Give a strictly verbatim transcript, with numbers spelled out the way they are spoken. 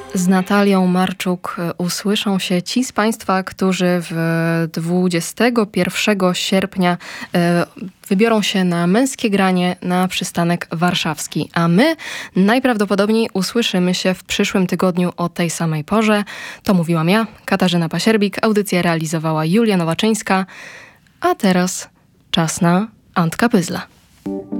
Z Natalią Marczuk usłyszą się ci z Państwa, którzy w dwudziestego pierwszego sierpnia wybiorą się na Męskie Granie na przystanek warszawski. A my najprawdopodobniej usłyszymy się w przyszłym tygodniu o tej samej porze. To mówiłam ja, Katarzyna Pasierbik. Audycję realizowała Julia Nowaczyńska. A teraz czas na Antka Pyzla.